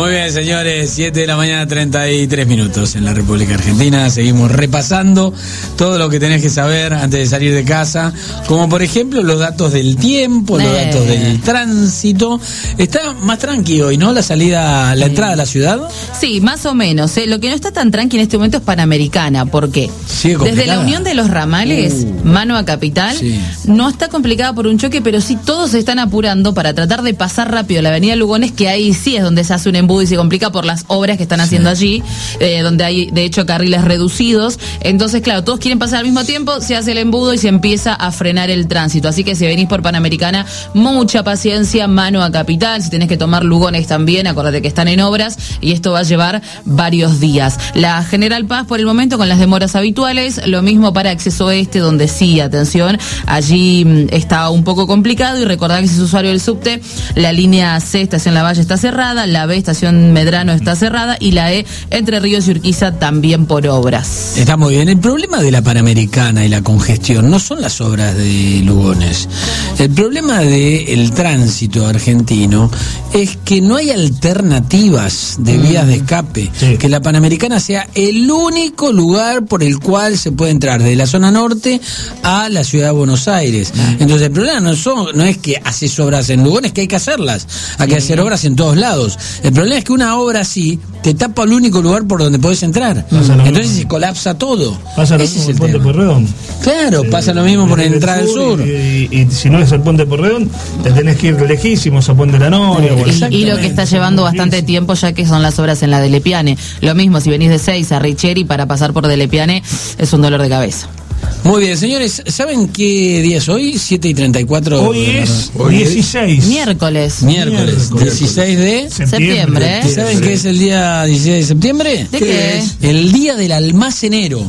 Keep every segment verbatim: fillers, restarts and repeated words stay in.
Muy bien, señores, siete de la mañana, treinta y tres minutos en la República Argentina. Seguimos repasando todo lo que tenés que saber antes de salir de casa, como por ejemplo los datos del tiempo, los Eh. datos del tránsito. Está más tranqui hoy, ¿no? La salida, la entrada a la ciudad. Sí, más o menos. ¿eh? Lo que no está tan tranqui en este momento es Panamericana. ¿Por qué? Sigue Desde complicada. la unión de los ramales, Uh. mano a Capital, Sí. no está complicada por un choque, pero sí todos se están apurando para tratar de pasar rápido la avenida Lugones, que ahí sí es donde se hace un embudo y se complica por las obras que están haciendo allí, eh, donde hay de hecho carriles reducidos. Entonces, claro, todos quieren pasar al mismo tiempo, se hace el embudo y se empieza a frenar el tránsito. Así que si venís por Panamericana, mucha paciencia, mano a Capital. Si tenés que tomar Lugones también, acordate que están en obras y esto va a llevar varios días. La General Paz por el momento con las demoras habituales, lo mismo para acceso este, donde sí, atención, allí mm, está un poco complicado. Y recordad que si es usuario del subte, la línea C, estación Lavalle, está cerrada, la B, estación Medrano, está cerrada, y la E, Entre Ríos y Urquiza, también por obras. Está muy bien. El problema de la Panamericana y la congestión no son las obras de Lugones. El problema del tránsito argentino es que no hay alternativas de vías de escape. Sí. Que la Panamericana sea el único lugar por el cual se puede entrar de la zona norte a la ciudad de Buenos Aires. Entonces el problema no, son, no es que haces obras en Lugones, que hay que hacerlas. Hay que hacer obras en todos lados. El problema es que una obra así te tapa el único lugar por donde podés entrar. Pasa lo Entonces mismo. se colapsa todo. Pasa lo Ese mismo es el con el Puente tema. Pueyrredón. Claro, pasa lo mismo por Desde el entrar al sur. Y, y- y si no es el Puente Pueyrredón, te tenés que ir lejísimos a Puente La Noria. o al- Y, y lo que está llevando bastante tiempo, ya que son las obras en la de Lepiane. Lo mismo, si venís de seis a Richeri para pasar por de Lepiane, es un dolor de cabeza. Muy bien, señores, ¿saben qué día es hoy? siete y treinta y cuatro. Hoy es Hoy es- dieciséis. Miércoles. Miércoles, Miércoles. dieciséis de... Septiembre, ¿eh? ¿Saben qué es el día dieciséis de septiembre? ¿De qué? El día del almacenero.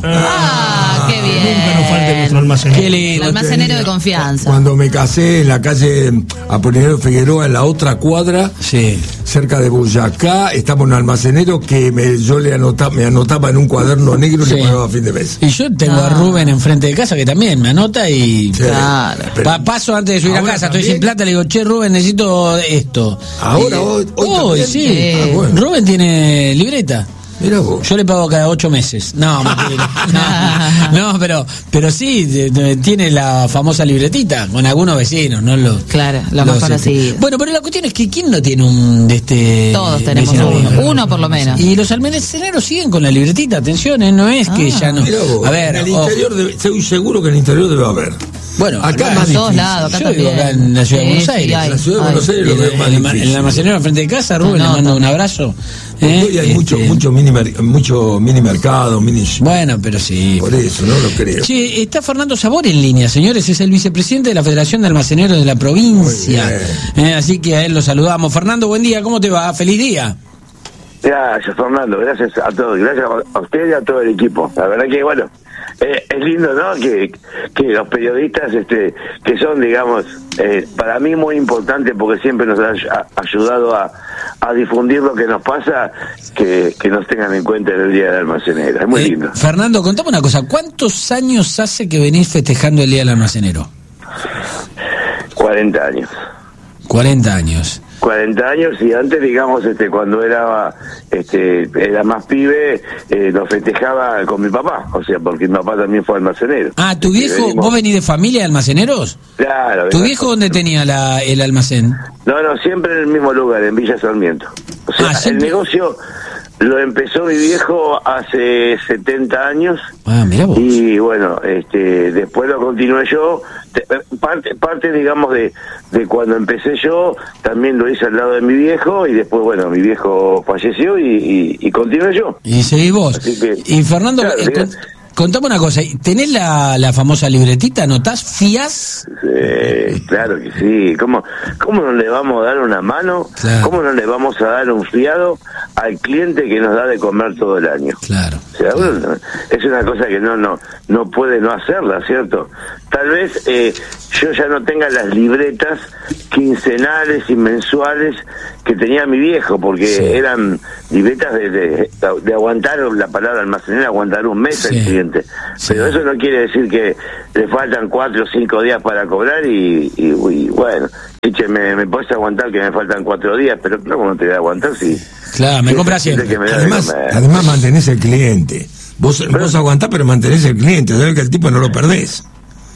Ah, qué bien. Nunca nos falte nuestro almacenero. Qué El lindo. almacenero de confianza. Cuando me casé en la calle Apolinario Figueroa, en la otra cuadra, Sí. cerca de Boyacá, estaba un almacenero que me, yo le anotaba, me anotaba en un cuaderno negro y Sí. le pagaba a fin de mes. Y yo tengo a Ah. Rubén enfrente de casa que también me anota y... Sí. Claro. Pero Pa- paso antes de subir a ahora casa, también. estoy sin plata, le digo, che, Rubén, necesito esto. Ahora, Y- hoy- hoy hoy, también. sí. Ah, bueno. Rubén tiene libreta. Mirá vos. Yo le pago cada ocho meses. No, mentira. no, no, pero, pero sí, de- de- tiene la famosa libretita con algunos vecinos, no los. Claro, lo los, más conocido. este. Bueno, pero la cuestión es que ¿quién no tiene un de este? Todos tenemos vecino uno. mío? Uno por lo menos. Y los almaceneros siguen con la libretita, atención, ¿eh? No es que Ah. ya no. Mirá vos. A ver, en el ojo. interior, debe- estoy seguro que en el interior debe haber. Bueno, acá acá más En todos difícil. lados, acá Yo vivo también. acá en la ciudad de Sí, Buenos sí, Aires. hay, En la ciudad de hay. Buenos Aires El, lo veo más el- el difícil. almacenero enfrente de casa, Rubén, No, le mando no. un abrazo. Hoy ¿eh? hay mucho, Este, mucho mini, mer- mucho mini mercado, mini. Bueno, pero sí. Por eso, no lo creo. Che, está Fernando Sabor en línea, señores, es el vicepresidente de la Federación de Almaceneros de la provincia. Muy Eh, así que a él lo saludamos. Fernando, buen día, ¿cómo te va? Feliz día. Gracias, Fernando, gracias a todos, gracias a usted y a todo el equipo. La verdad que, bueno, eh, es lindo, ¿no? Que, que los periodistas, este, que son, digamos, eh, para mí muy importante porque siempre nos han a- ayudado a, a difundir lo que nos pasa, que, que nos tengan en cuenta en el Día del Almacenero. Es muy Eh, lindo. Fernando, contame una cosa, ¿cuántos años hace que venís festejando el Día del Almacenero? cuarenta años. cuarenta años. cuarenta años y antes, digamos, este cuando era este era más pibe, eh, lo festejaba con mi papá, o sea, porque mi papá también fue almacenero. Ah, ¿tu Este, viejo, venimos- vos venís de familia de almaceneros? Claro. ¿Tu venimos- viejo dónde tenía la, el almacén? No, no, siempre en el mismo lugar, en Villa Sarmiento. O sea, Ah, el siempre- negocio lo empezó mi viejo hace setenta años. Ah, mirá vos. Y bueno, este, después lo continué yo. Te- Parte, parte digamos, de, de cuando empecé yo, también lo hice al lado de mi viejo, y después, bueno, mi viejo falleció y, y, y continué yo. Y seguís vos. Así que- Y Fernando, Claro, eh, diga. con- contame una cosa, ¿tenés la, la famosa libretita? ¿Anotás? ¿Fías? Eh, claro que sí. ¿Cómo, ¿Cómo no le vamos a dar una mano? Claro. ¿Cómo no le vamos a dar un fiado al cliente que nos da de comer todo el año? Claro. O sea, uno no- es una cosa que no no no puede no hacerla, ¿cierto? Tal vez eh, yo ya no tenga las libretas quincenales y mensuales que tenía mi viejo, porque Sí. eran libretas de, de, de aguantar, la palabra almacenera, aguantar un mes Sí. al cliente. gente. Sí. Pero eso no quiere decir que le faltan cuatro o cinco días para cobrar y, y, y bueno, Chiche, me, me puedes aguantar que me faltan cuatro días, pero ¿cómo no te voy a aguantar si... Claro, me compras siempre. Que me además, además mantenés el cliente. Vos, pero, vos aguantás, pero mantenés el cliente, sabés que el tipo no lo perdés.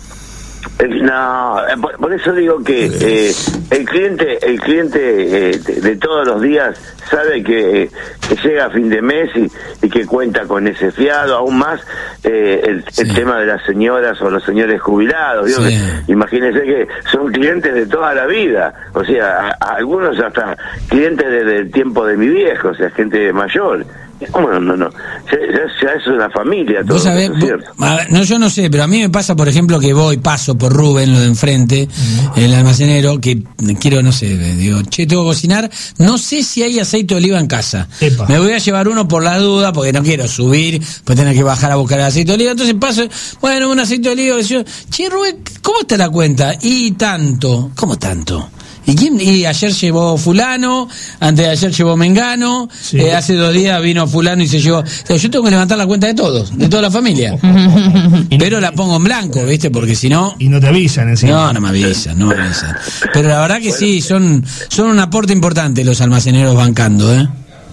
No, por, por eso digo que eh, el cliente el cliente eh, de, de todos los días sabe que, eh, que llega a fin de mes y, y que cuenta con ese fiado, aún más eh, el, sí. el tema de las señoras o los señores jubilados. Sí. Que, imagínense que son clientes de toda la vida, o sea, a, a algunos hasta clientes desde el tiempo de mi viejo, o sea, gente mayor. ¿Cómo no? No, no. Ya, ya, ya es una familia todo. ¿Vos sabés, vos, a ver, no, yo no sé, pero a mí me pasa, por ejemplo, que voy, paso por Rubén, lo de enfrente, uh-huh. el almacenero, que quiero, no sé, digo, che, tengo que cocinar, no sé si hay aceite de oliva en casa. Epa. Me voy a llevar uno por la duda, porque no quiero subir, pues tener que bajar a buscar el aceite de oliva. Entonces paso, bueno, un aceite de oliva, yo, che, Rubén, ¿cómo está la cuenta? Y tanto, ¿cómo tanto? ¿Y quién? Y ayer llevó fulano, antes de ayer llevó mengano, sí. eh, hace dos días vino fulano y se llevó... O sea, yo tengo que levantar la cuenta de todos, de toda la familia. Pero la pongo en blanco, ¿viste? Porque si no... Y no te avisan encima. No, no me avisan, no me avisan. Pero la verdad que sí, son, son un aporte importante los almaceneros bancando, ¿eh?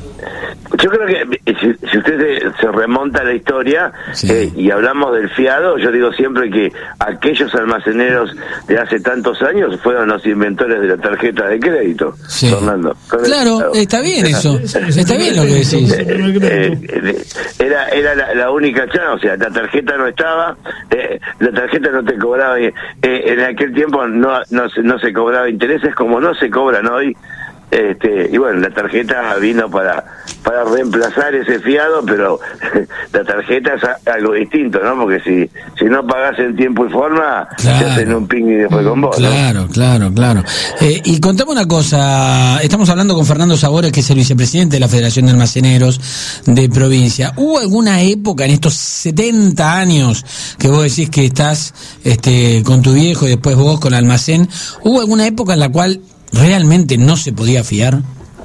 Yo creo que si, si usted se, se remonta a la historia sí. eh, y hablamos del fiado, yo digo siempre que aquellos almaceneros de hace tantos años fueron los inventores de la tarjeta de crédito, sí. Fernando. Claro, el, está bien eso, está bien lo que decís. Eh, eh, era era la, la única chance, o sea, la tarjeta no estaba, eh, la tarjeta no te cobraba, eh, en aquel tiempo no, no, se, no se cobraba intereses como no se cobran hoy. Este, y bueno, la tarjeta vino para para reemplazar ese fiado, pero la tarjeta es algo distinto, ¿no? Porque si si no pagás en tiempo y forma, claro. te hacen un ping y después con vos, claro, ¿no? Claro, claro. Eh, y contame una cosa, estamos hablando con Fernando Sabores, que es el vicepresidente de la Federación de Almaceneros de Provincia. ¿Hubo alguna época en estos setenta años que vos decís que estás este con tu viejo y después vos con el almacén, hubo alguna época en la cual realmente no se podía fiar?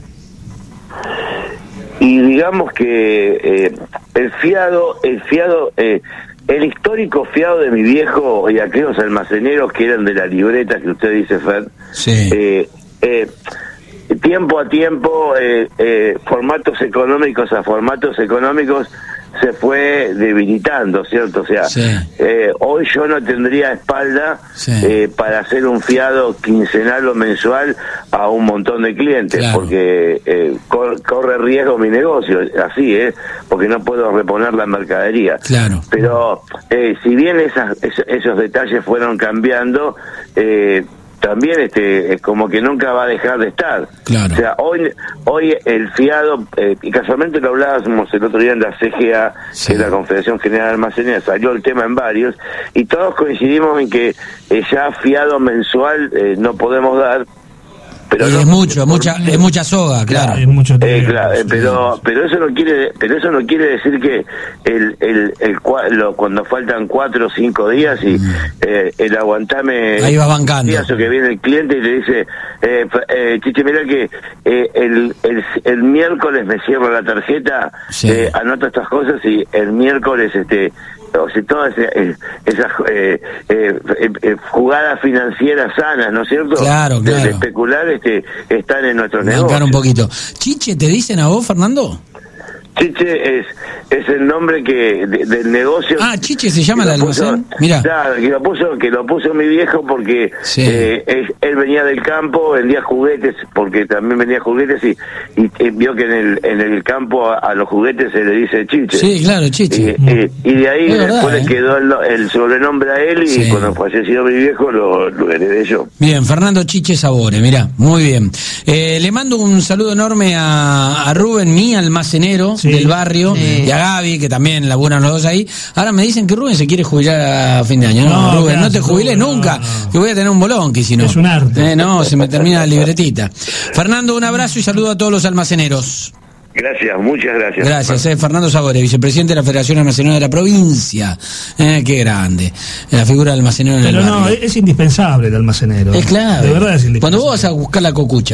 Y digamos que eh, el fiado, el fiado, eh, el histórico fiado de mi viejo y aquellos almaceneros que eran de la libreta que usted dice, Fer, sí. eh, eh, tiempo a tiempo, eh, eh, formatos económicos a formatos económicos, se fue debilitando, ¿cierto? O sea, sí. eh, hoy yo no tendría espalda sí. eh, para hacer un fiado quincenal o mensual a un montón de clientes, claro. porque eh, cor, corre riesgo mi negocio, así es, ¿eh? Porque no puedo reponer la mercadería. Claro. Pero eh, si bien esas, esos, esos detalles fueron cambiando, eh, también este como que nunca va a dejar de estar. Claro. O sea, hoy hoy el fiado, eh, y casualmente lo hablábamos el otro día en la C G A, sí. que es la Confederación General de Almaceneros, salió el tema en varios, y todos coincidimos en que eh, ya fiado mensual eh, no podemos dar. Pero y no, es mucho, por, mucha, es mucha soga, claro. Es mucho eh, claro, eh, pero pero eso no quiere, pero eso no quiere decir que el el, el lo, cuando faltan cuatro o cinco días y mm. eh, el aguantame ahí va bancando. Días o que viene el cliente y le dice, eh, eh, Chiche, mira que eh, el, el el miércoles me cierra la tarjeta, sí. eh, anoto estas cosas y el miércoles este o sea, todas esas, esas eh, eh, eh, jugadas financieras sanas, ¿no es cierto? Claro, claro. De especular este, están en nuestros Bancar negocios. un poquito. Chiche, ¿te dicen a vos, Fernando? Chiche es es el nombre que de, del negocio. Ah, Chiche se llama el almacén. Mira. Claro, que lo puso que lo puso mi viejo porque sí. eh, él, él venía del campo, vendía juguetes porque también vendía juguetes y, y, y vio que en el en el campo a, a los juguetes se le dice Chiche. Sí, claro, Chiche. Y, y, y de ahí es después verdad, le ¿eh? quedó el, el sobrenombre a él y sí. cuando falleció mi viejo lo, lo heredé yo. Bien, Fernando Chiche Sabores, mirá, muy bien. Eh, le mando un saludo enorme a, a Rubén, mi almacenero sí. del barrio, sí. y a Gaby, que también laburan los dos ahí. Ahora me dicen que Rubén se quiere jubilar a fin de año. No, no Rubén, no te jubiles no, nunca, no. que voy a tener un bolón, que si no. Es un arte. Eh, no, se me termina la libretita. Fernando, un abrazo y saludo a todos los almaceneros. Gracias, muchas gracias. Gracias, eh, Fernando Sabores, vicepresidente de la Federación Almacenera de la Provincia. Eh, qué grande. La figura del almacenero en Pero el no, barrio. es indispensable el almacenero. Es clave. De verdad es indispensable. Cuando vos vas a buscar la cocucha,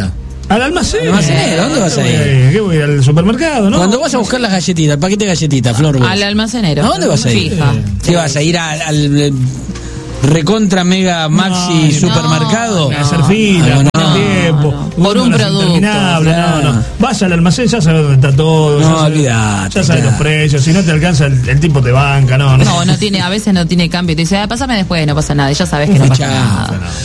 Al almacén. ¿Al almacenero? ¿Dónde vas a ir? ¿Qué voy? Al supermercado, ¿no? Cuando vas a buscar las galletitas, el paquete de galletitas, Flor, vos. Al almacenero. ¿A dónde vas a ir? Fija. ¿Qué vas a ir al, al recontra mega maxi No, supermercado? A hacer fila, No, no, por no, tiempo. no. Por un horas producto, interminables, claro. No, no. Vas al almacén, ya sabes dónde está todo. No, ya sabes, olvidate, Ya sabes claro. los precios. Si no te alcanza, el, el tipo te banca, no, no. No, no tiene, a veces no tiene cambio. Te dice, ah, pásame después, no pasa nada. Y ya sabes que no pasa Chao. nada.